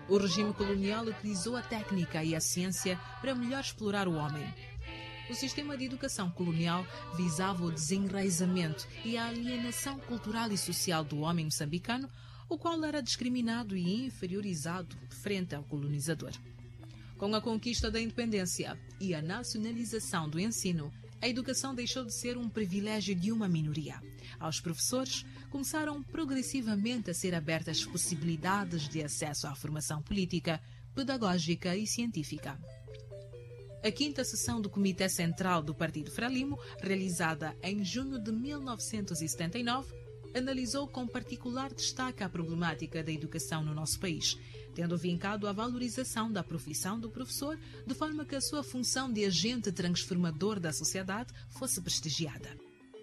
O regime colonial utilizou a técnica e a ciência para melhor explorar o homem. O sistema de educação colonial visava o desenraizamento e a alienação cultural e social do homem moçambicano, o qual era discriminado e inferiorizado frente ao colonizador. Com a conquista da independência e a nacionalização do ensino, a educação deixou de ser um privilégio de uma minoria. Aos professores, começaram progressivamente a ser abertas possibilidades de acesso à formação política, pedagógica e científica. A quinta sessão do Comitê Central do Partido Frelimo, realizada em junho de 1979, analisou com particular destaque a problemática da educação no nosso país, tendo vincado a valorização da profissão do professor, de forma que a sua função de agente transformador da sociedade fosse prestigiada.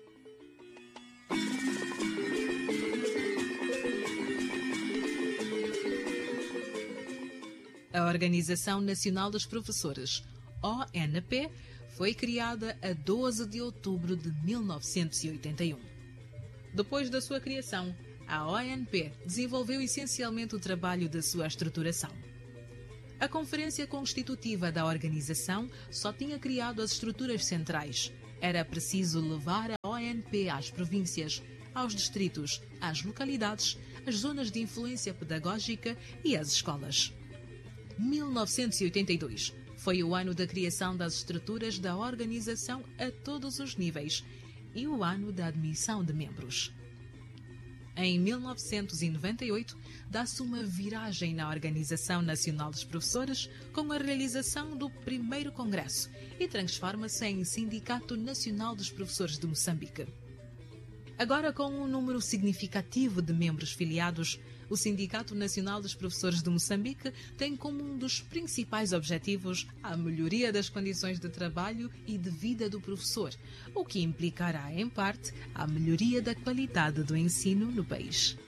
A Organização Nacional dos Professores, ONP, foi criada a 12 de outubro de 1981. Depois da sua criação, a ONP desenvolveu essencialmente o trabalho da sua estruturação. A Conferência Constitutiva da organização só tinha criado as estruturas centrais. Era preciso levar a ONP às províncias, aos distritos, às localidades, às zonas de influência pedagógica e às escolas. 1982 foi o ano da criação das estruturas da organização a todos os níveis e o ano da admissão de membros. Em 1998, dá-se uma viragem na Organização Nacional dos Professores com a realização do primeiro congresso e transforma-se em Sindicato Nacional dos Professores de Moçambique. Agora, com um número significativo de membros filiados, o Sindicato Nacional dos Professores de Moçambique tem como um dos principais objetivos a melhoria das condições de trabalho e de vida do professor, o que implicará, em parte, a melhoria da qualidade do ensino no país.